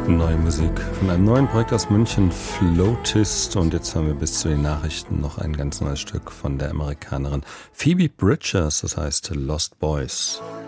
Neue Musik von einem neuen Projekt aus München, Floatist. Und jetzt haben wir bis zu den Nachrichten noch ein ganz neues Stück von der Amerikanerin Phoebe Bridgers, das heißt Lost Boys.